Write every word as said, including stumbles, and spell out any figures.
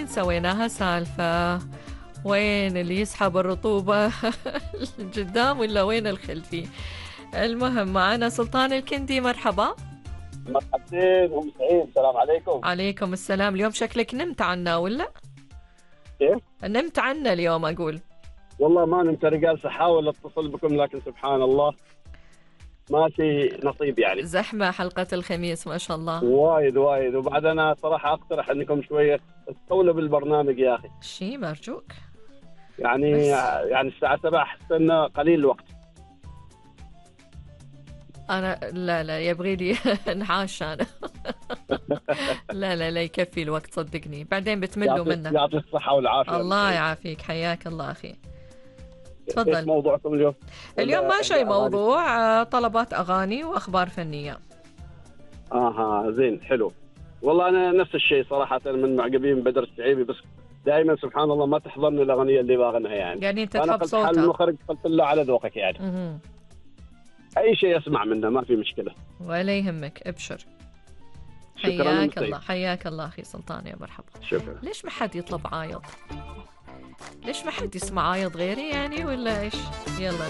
سنين سويناها سالفة. وين اللي يسحب الرطوبة القدام ولا وين الخلفي؟ المهم معنا سلطان الكندي. مرحبا. مرحبتين ام سعيد، السلام عليكم. عليكم السلام. اليوم شكلك نمت عنا ولا؟ كيف؟ نمت عنا اليوم أقول. والله ما نمت، انا جالس احاول اتصل بكم لكن سبحان الله ماشي نصيب يعني. زحمة حلقة الخميس ما شاء الله. وايد وايد، وبعد انا صراحة اقترح انكم شوية تطولوا بالبرنامج يا اخي. شي مرجوك يعني بس. يعني الساعة سبعة احس انه قليل الوقت. أنا لا لا يبغي لي نحاش أنا. لا لا لا يكفي الوقت صدقني، بعدين بتملوا يعطي منه. يعطي الصحة والعافية. الله يعافيك، حياك الله أخي. ايش تفضل. موضوعكم اليوم؟ اليوم ما شيء أغاني؟ موضوع، آه، طلبات أغاني وأخبار فنية. اها زين حلو. والله انا نفس الشيء صراحة، من معجبين بدر السعيبي، بس دائما سبحان الله ما تحضرني الاغنية اللي باغنها يعني. قاعدين انا تتحب قلت حال صوتها. المخرج، قلت له على ذوقك يعني. مهم. اي شيء اسمع منه ما في مشكله. ولا يهمك، ابشر. شكرا حياك لك. الله حياك الله أخي سلطان، يا مرحبا. شكرا. ليش ما حد يطلب عايض؟ ليش ما حد يسمع عايض غيري يعني ولا إيش؟ يلا